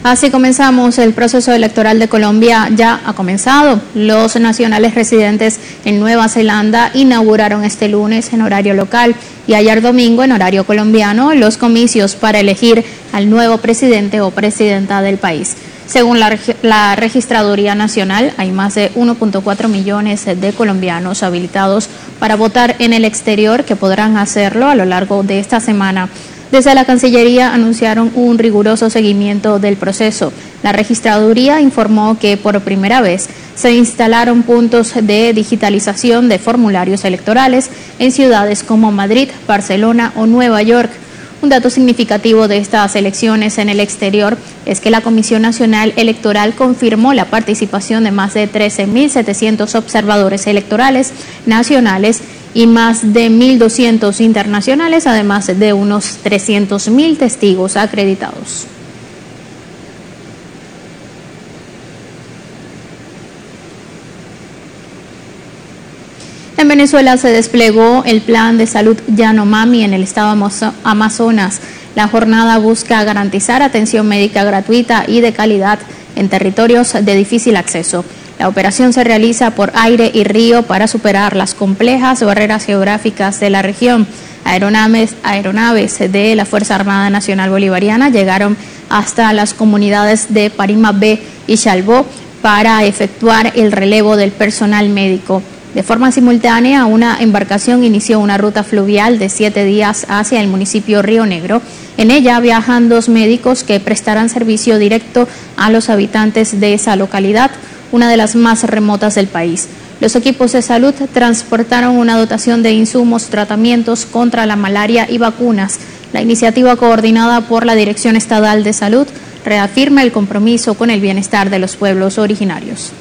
Así comenzamos. El proceso electoral de Colombia ya ha comenzado. Los nacionales residentes en Nueva Zelanda inauguraron este lunes en horario local y ayer domingo en horario colombiano los comicios para elegir al nuevo presidente o presidenta del país. Según la Registraduría Nacional, hay más de 1.4 millones de colombianos habilitados para votar en el exterior que podrán hacerlo a lo largo de esta semana. Desde la Cancillería anunciaron un riguroso seguimiento del proceso. La Registraduría informó que por primera vez se instalaron puntos de digitalización de formularios electorales en ciudades como Madrid, Barcelona o Nueva York. Un dato significativo de estas elecciones en el exterior es que la Comisión Nacional Electoral confirmó la participación de más de 13.700 observadores electorales nacionales y más de 1.200 internacionales, además de unos 300.000 testigos acreditados. En Venezuela se desplegó el Plan de Salud Yanomami en el estado Amazonas. La jornada busca garantizar atención médica gratuita y de calidad en territorios de difícil acceso. La operación se realiza por aire y río para superar las complejas barreras geográficas de la región. Aeronaves de la Fuerza Armada Nacional Bolivariana llegaron hasta las comunidades de Parima B y Chalbó para efectuar el relevo del personal médico. De forma simultánea, una embarcación inició una ruta fluvial de 7 días hacia el municipio Río Negro. En ella viajan 2 médicos que prestarán servicio directo a los habitantes de esa localidad, una de las más remotas del país. Los equipos de salud transportaron una dotación de insumos, tratamientos contra la malaria y vacunas. La iniciativa, coordinada por la Dirección Estatal de Salud, reafirma el compromiso con el bienestar de los pueblos originarios.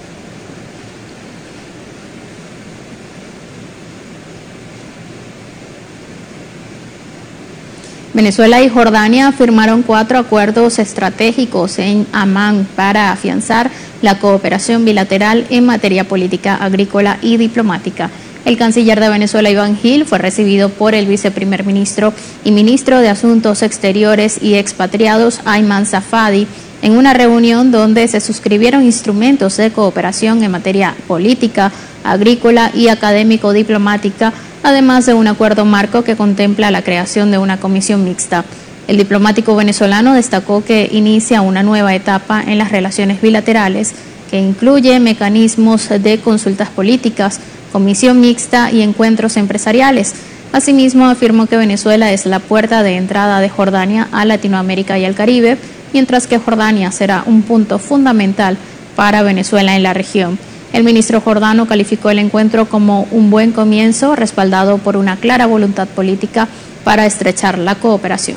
Venezuela y Jordania firmaron 4 acuerdos estratégicos en Amán para afianzar la cooperación bilateral en materia política, agrícola y diplomática. El canciller de Venezuela, Iván Gil, fue recibido por el viceprimer ministro y ministro de Asuntos Exteriores y Expatriados, Ayman Safadi, en una reunión donde se suscribieron instrumentos de cooperación en materia política, agrícola y académico-diplomática, además de un acuerdo marco que contempla la creación de una comisión mixta. El diplomático venezolano destacó que inicia una nueva etapa en las relaciones bilaterales que incluye mecanismos de consultas políticas, comisión mixta y encuentros empresariales. Asimismo, afirmó que Venezuela es la puerta de entrada de Jordania a Latinoamérica y al Caribe, mientras que Jordania será un punto fundamental para Venezuela en la región. El ministro jordano calificó el encuentro como un buen comienzo, respaldado por una clara voluntad política para estrechar la cooperación.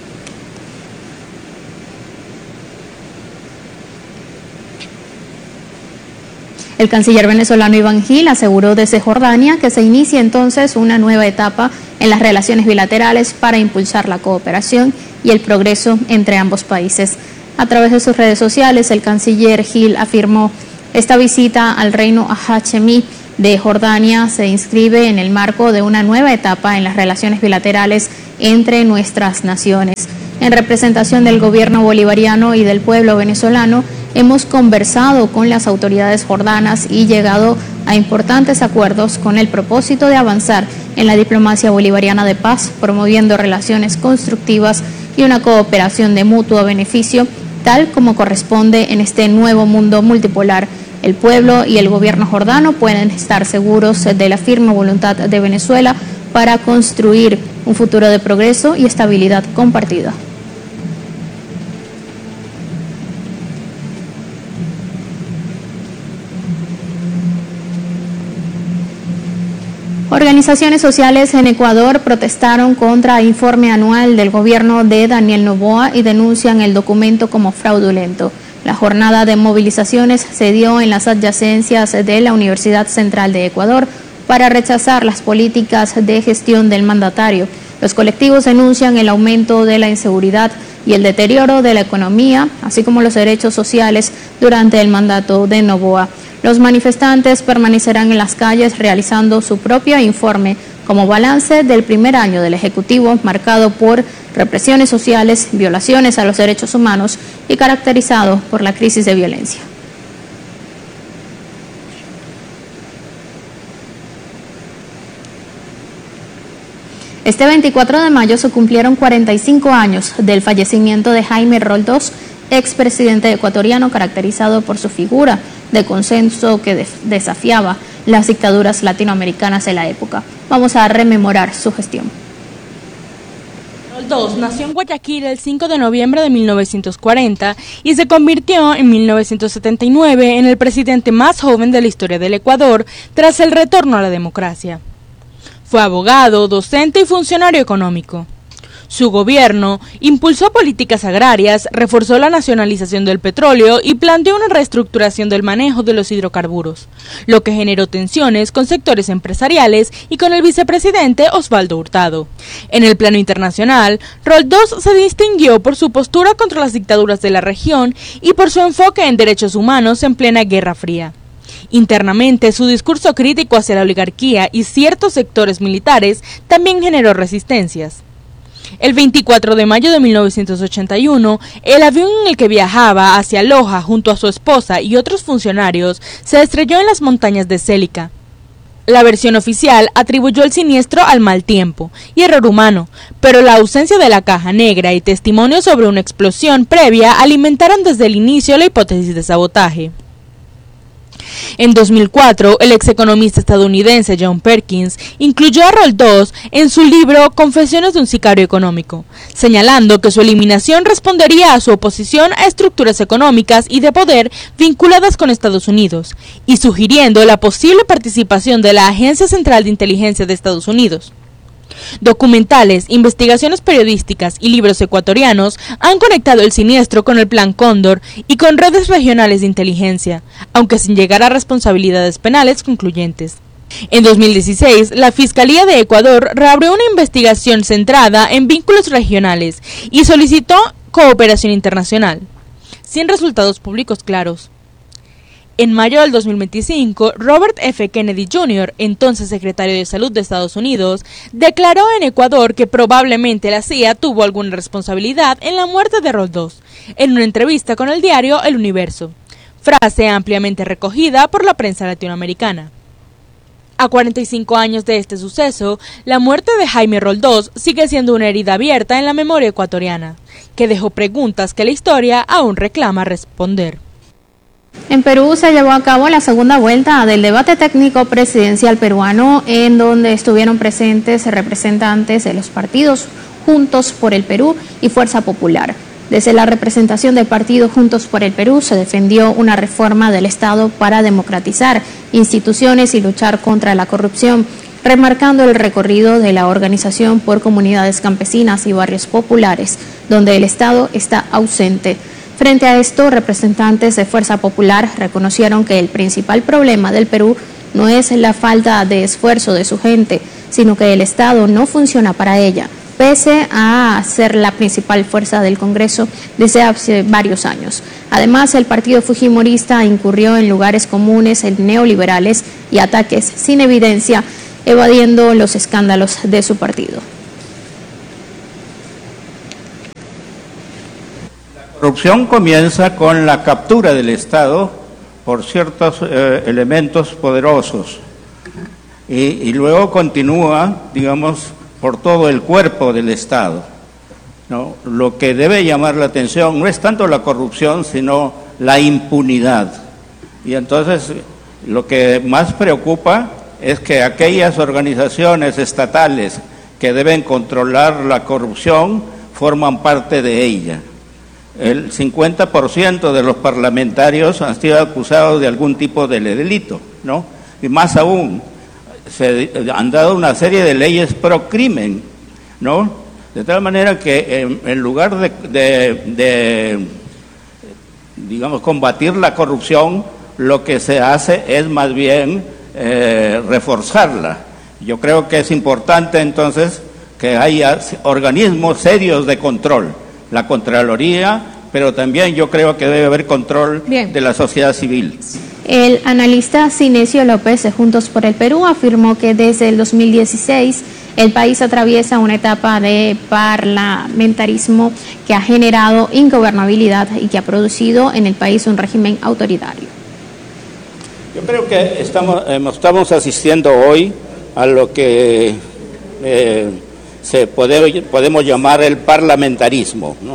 El canciller venezolano Iván Gil aseguró desde Jordania que se inicia entonces una nueva etapa en las relaciones bilaterales para impulsar la cooperación y el progreso entre ambos países. A través de sus redes sociales, el canciller Gil afirmó: esta visita al reino Hachemí de Jordania se inscribe en el marco de una nueva etapa en las relaciones bilaterales entre nuestras naciones. En representación del gobierno bolivariano y del pueblo venezolano, hemos conversado con las autoridades jordanas y llegado a importantes acuerdos con el propósito de avanzar en la diplomacia bolivariana de paz, promoviendo relaciones constructivas y una cooperación de mutuo beneficio, tal como corresponde en este nuevo mundo multipolar. El pueblo y el gobierno jordano pueden estar seguros de la firme voluntad de Venezuela para construir un futuro de progreso y estabilidad compartida. Organizaciones sociales en Ecuador protestaron contra el informe anual del gobierno de Daniel Noboa y denuncian el documento como fraudulento. La jornada de movilizaciones se dio en las adyacencias de la Universidad Central de Ecuador para rechazar las políticas de gestión del mandatario. Los colectivos denuncian el aumento de la inseguridad y el deterioro de la economía, así como los derechos sociales durante el mandato de Noboa. Los manifestantes permanecerán en las calles realizando su propio informe como balance del primer año del Ejecutivo, marcado por represiones sociales, violaciones a los derechos humanos y caracterizado por la crisis de violencia. Este 24 de mayo se cumplieron 45 años del fallecimiento de Jaime Roldós, expresidente ecuatoriano caracterizado por su figura de consenso que desafiaba las dictaduras latinoamericanas de la época. Vamos a rememorar su gestión. Roldós nació en Guayaquil el 5 de noviembre de 1940 y se convirtió en 1979 en el presidente más joven de la historia del Ecuador tras el retorno a la democracia. Fue abogado, docente y funcionario económico. Su gobierno impulsó políticas agrarias, reforzó la nacionalización del petróleo y planteó una reestructuración del manejo de los hidrocarburos, lo que generó tensiones con sectores empresariales y con el vicepresidente Osvaldo Hurtado. En el plano internacional, Roldós se distinguió por su postura contra las dictaduras de la región y por su enfoque en derechos humanos en plena Guerra Fría. Internamente, su discurso crítico hacia la oligarquía y ciertos sectores militares también generó resistencias. El 24 de mayo de 1981, el avión en el que viajaba hacia Loja junto a su esposa y otros funcionarios se estrelló en las montañas de Célica. La versión oficial atribuyó el siniestro al mal tiempo y error humano, pero la ausencia de la caja negra y testimonios sobre una explosión previa alimentaron desde el inicio la hipótesis de sabotaje. En 2004, el execonomista estadounidense John Perkins incluyó a Roldós en su libro Confesiones de un sicario económico, señalando que su eliminación respondería a su oposición a estructuras económicas y de poder vinculadas con Estados Unidos, y sugiriendo la posible participación de la Agencia Central de Inteligencia de Estados Unidos. Documentales, investigaciones periodísticas y libros ecuatorianos han conectado el siniestro con el Plan Cóndor y con redes regionales de inteligencia, aunque sin llegar a responsabilidades penales concluyentes. En 2016, la Fiscalía de Ecuador reabrió una investigación centrada en vínculos regionales y solicitó cooperación internacional, sin resultados públicos claros. En mayo del 2025, Robert F. Kennedy Jr., entonces secretario de Salud de Estados Unidos, declaró en Ecuador que probablemente la CIA tuvo alguna responsabilidad en la muerte de Roldós, en una entrevista con el diario El Universo, frase ampliamente recogida por la prensa latinoamericana. A 45 años de este suceso, la muerte de Jaime Roldós sigue siendo una herida abierta en la memoria ecuatoriana, que dejó preguntas que la historia aún reclama responder. En Perú se llevó a cabo la segunda vuelta del debate técnico presidencial peruano, en donde estuvieron presentes representantes de los partidos Juntos por el Perú y Fuerza Popular. Desde la representación del partido Juntos por el Perú se defendió una reforma del Estado para democratizar instituciones y luchar contra la corrupción, remarcando el recorrido de la organización por comunidades campesinas y barrios populares, donde el Estado está ausente. Frente a esto, representantes de Fuerza Popular reconocieron que el principal problema del Perú no es la falta de esfuerzo de su gente, sino que el Estado no funciona para ella, pese a ser la principal fuerza del Congreso desde hace varios años. Además, el partido fujimorista incurrió en lugares comunes en neoliberales y ataques sin evidencia, evadiendo los escándalos de su partido. La corrupción comienza con la captura del Estado por ciertos elementos poderosos y luego continúa, digamos, por todo el cuerpo del Estado, ¿no? Lo que debe llamar la atención no es tanto la corrupción, sino la impunidad. Y entonces lo que más preocupa es que aquellas organizaciones estatales que deben controlar la corrupción forman parte de ella. El 50% de los parlamentarios han sido acusados de algún tipo de delito, ¿no? Y más aún, se han dado una serie de leyes pro crimen, ¿no? De tal manera que en lugar de digamos, combatir la corrupción, lo que se hace es más bien reforzarla. Yo creo que es importante entonces que haya organismos serios de control, la Contraloría, pero también yo creo que debe haber control de la sociedad civil. El analista Cinesio López de Juntos por el Perú afirmó que desde el 2016 el país atraviesa una etapa de parlamentarismo que ha generado ingobernabilidad y que ha producido en el país un régimen autoritario. Yo creo que estamos asistiendo hoy a lo que podemos llamar el parlamentarismo, ¿no?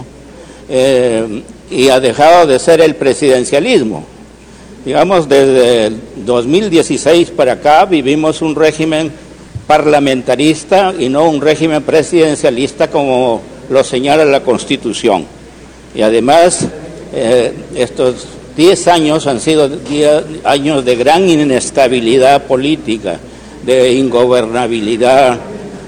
Y ha dejado de ser el presidencialismo. Digamos, desde el 2016 para acá vivimos un régimen parlamentarista y no un régimen presidencialista como lo señala la Constitución. Y además, estos 10 años han sido 10 años de gran inestabilidad política, de ingobernabilidad,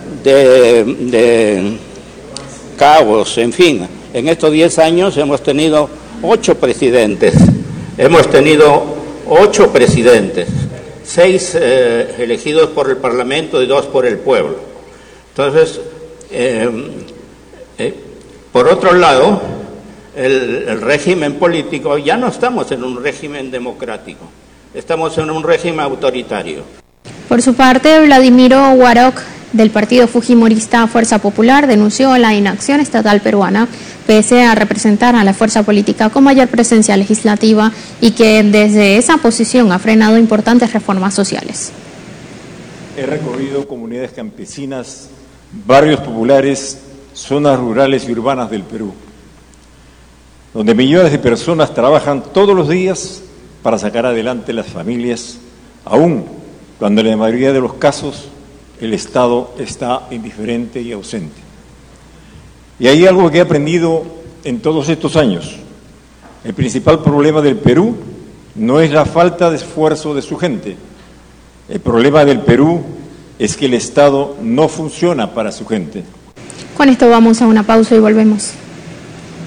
de caos, en fin. En estos 10 años hemos tenido 8 presidentes. Hemos tenido 8 presidentes, 6 elegidos por el Parlamento y 2 por el pueblo. Entonces, por otro lado, el régimen político, ya no estamos en un régimen democrático, estamos en un régimen autoritario. Por su parte, Vladimiro Warok, del partido fujimorista Fuerza Popular, denunció la inacción estatal peruana, pese a representar a la fuerza política con mayor presencia legislativa y que desde esa posición ha frenado importantes reformas sociales. He recorrido comunidades campesinas, barrios populares, zonas rurales y urbanas del Perú, donde millones de personas trabajan todos los días para sacar adelante las familias, aún cuando en la mayoría de los casos el Estado está indiferente y ausente. Y hay algo que he aprendido en todos estos años. El principal problema del Perú no es la falta de esfuerzo de su gente. El problema del Perú es que el Estado no funciona para su gente. Con esto vamos a una pausa y volvemos.